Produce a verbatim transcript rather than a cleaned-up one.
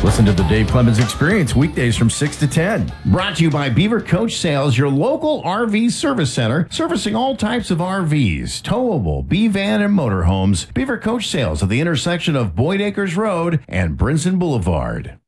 Listen to the Dave Clemens Experience weekdays from six to ten. Brought to you by Beaver Coach Sales, your local R V service center, servicing all types of R Vs, towable, B-van, and motorhomes. Beaver Coach Sales at the intersection of Boyd Acres Road and Brinson Boulevard.